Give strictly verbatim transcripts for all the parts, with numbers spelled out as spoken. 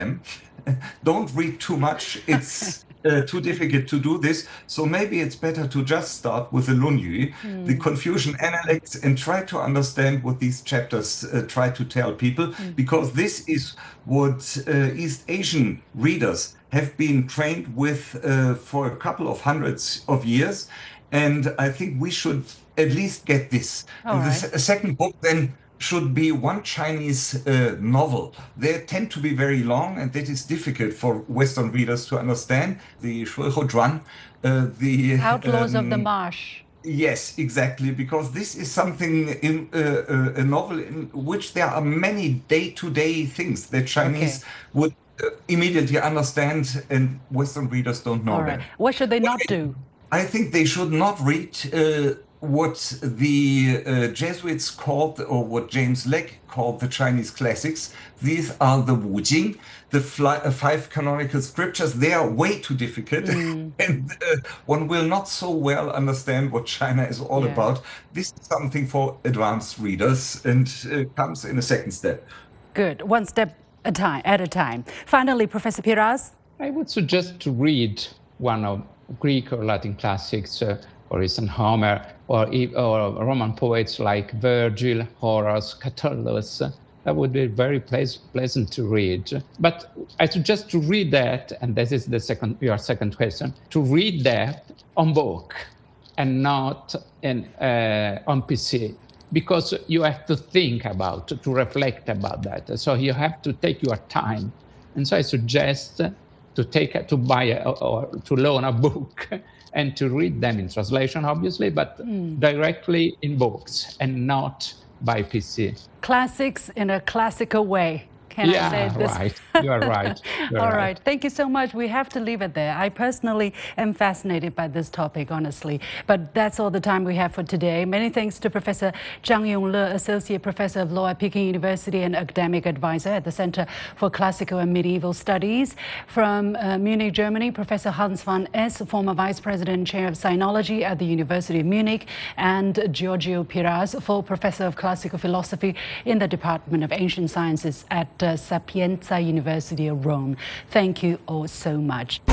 Don't read too much. It's uh, too difficult to do this. So maybe it's better to just start with the Lunyu, mm. the Confucian Analects, and try to understand what these chapters uh, try to tell people, mm. because this is what uh, East Asian readers have been trained with uh, for a couple of hundreds of years. And I think we should at least get this. All and right. The second book then should be one Chinese uh, novel. They tend to be very long, and that is difficult for Western readers to understand. The Shuiho Zhuan, uh, the Outlaws um, of the Marsh. Yes, exactly, because this is something in uh, uh, a novel in which there are many day-to-day things that Chinese okay. would uh, immediately understand, and Western readers don't know All right. that. What should they not do? I think they should not read uh, what the uh, Jesuits called, or what James Legge called, the Chinese classics. These are the Wujing, the fly, uh, five canonical scriptures. They are way too difficult, mm. and uh, one will not so well understand what China is all yeah. about. This is something for advanced readers, and uh, comes in a second step. Good, one step a time, at a time. Finally, Professor Piras? I would suggest to read one of Greek or Latin classics, uh, or even Homer, or, or Roman poets like Virgil, Horace, Catullus. That would be very pleasant to read. But I suggest to read that, and this is the second, your second question, to read that on book and not in, uh, on P C, because you have to think about, to reflect about that. So you have to take your time. And so I suggest to take, to buy a, or to loan a book and to read them in translation, obviously, but mm. directly in books and not by P C. Classics in a classical way. Can yeah, I say this? right. You are right. You're All right. right. Thank you so much. We have to leave it there. I personally am fascinated by this topic, honestly. But that's all the time we have for today. Many thanks to Professor Zhang Yongle, Associate Professor of Law at Peking University and Academic Advisor at the Center for Classical and Medieval Studies. From uh, Munich, Germany, Professor Hans van Es, former Vice President and Chair of Sinology at the University of Munich, and Giorgio Piras, full Professor of Classical Philosophy in the Department of Ancient Sciences at Uh, Sapienza University of Rome. Thank you all so much.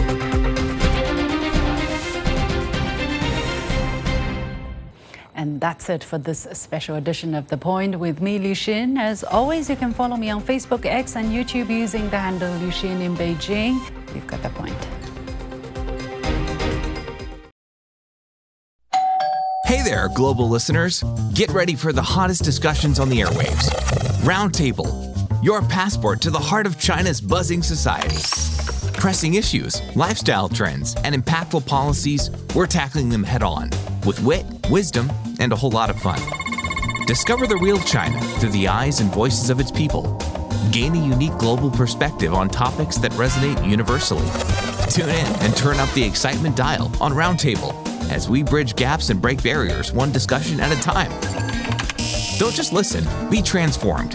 And that's it for this special edition of The Point with me, Liu Xin. As always, you can follow me on Facebook, X, and YouTube using the handle Liu Xin in Beijing. You've got the point. Hey there, global listeners. Get ready for the hottest discussions on the airwaves. Roundtable, your passport to the heart of China's buzzing society. Pressing issues, lifestyle trends, and impactful policies, we're tackling them head on with wit, wisdom, and a whole lot of fun. Discover the real China through the eyes and voices of its people. Gain a unique global perspective on topics that resonate universally. Tune in and turn up the excitement dial on Roundtable as we bridge gaps and break barriers one discussion at a time. Don't just listen, be transformed.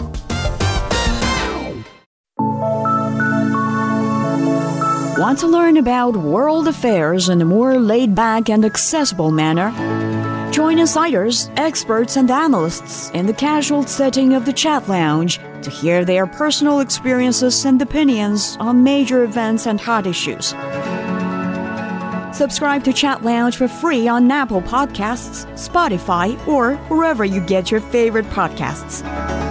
Want to learn about world affairs in a more laid-back and accessible manner? Join insiders, experts, and analysts in the casual setting of the Chat Lounge to hear their personal experiences and opinions on major events and hot issues. Subscribe to Chat Lounge for free on Apple Podcasts, Spotify, or wherever you get your favorite podcasts.